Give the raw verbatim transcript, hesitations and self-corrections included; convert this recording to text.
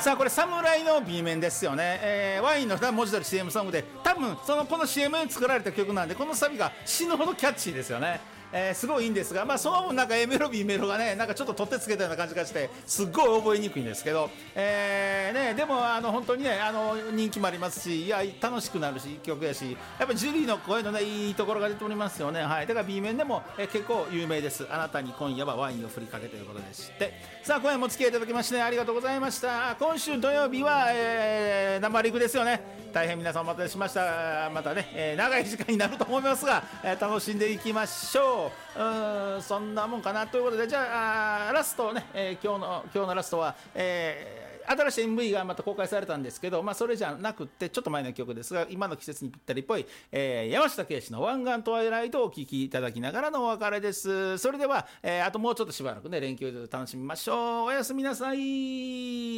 さあこれ侍の B 面ですよね、えー、ワインの文字通り シーエム ソングで、多分そのこの シーエム に作られた曲なんで、このサビが死ぬほどキャッチーですよね。えー、すごいいいんですが、まあ、そのなんか A メロ B メロがね、なんかちょっと取ってつけたような感じがしてすっごい覚えにくいんですけど、えーね、でもあの本当にね、あの人気もありますし、いや楽しくなるし曲やし、やっぱりジュリーの声のねいいところが出ておりますよね。はい、だから B 面でも、えー、結構有名です。あなたに今夜はワインを振りかけということでして、さあ今夜もお付き合いいただきまして、ね、ありがとうございました。今週土曜日は、えー、生リクですよね。大変皆さんお待たせしました。またね、えー、長い時間になると思いますが、えー、楽しんでいきましょう。うーん、そんなもんかなということで、じゃあラストね、えー、今日の今日のラストは、えー新しい エムブイ がまた公開されたんですけど、まあ、それじゃなくってちょっと前の曲ですが、今の季節にぴったりっぽい、えー、山下圭史の湾岸トワイライトをお聴きいただきながらのお別れです。それでは、えー、あともうちょっとしばらくね連休で楽しみましょう。おやすみなさい。